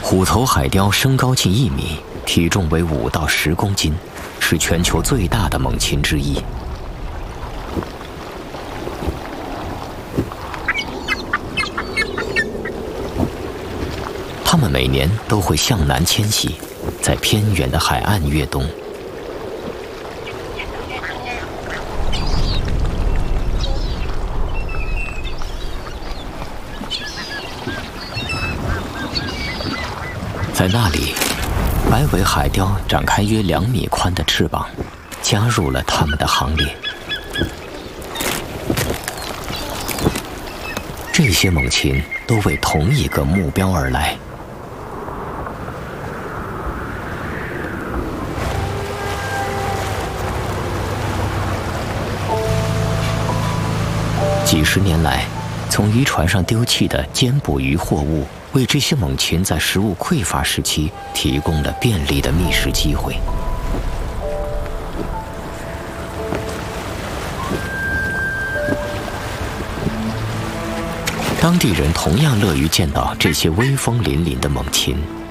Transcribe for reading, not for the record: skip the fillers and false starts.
虎头海雕身高近1米，体重为5到10公斤，是全球最大的猛禽之一。它们每年都会向南迁徙，在偏远的海岸越冬。在那里，白尾海雕展开约2米宽的翅膀，加入了它们的行列。这些猛禽都为同一个目标而来。几十年来，从渔船上丢弃的尖捕鱼货物，为这些猛禽在食物匮乏时期提供了便利的觅食机会。当地人同样乐于见到这些威风凛凛的猛禽。